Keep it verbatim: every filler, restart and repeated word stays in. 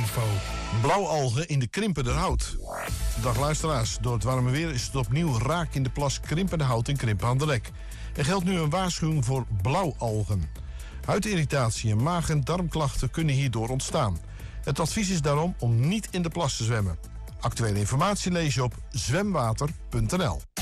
info. Blauwalgen in de Krimpenderhout. Dag luisteraars, door het warme weer is het opnieuw raak in de plas Krimpenderhout in Krimpen aan de Lek. Er geldt nu een waarschuwing voor blauwalgen. Huidirritatie en maag- en darmklachten kunnen hierdoor ontstaan. Het advies is daarom om niet in de plas te zwemmen. Actuele informatie lees je op zwemwater punt n l.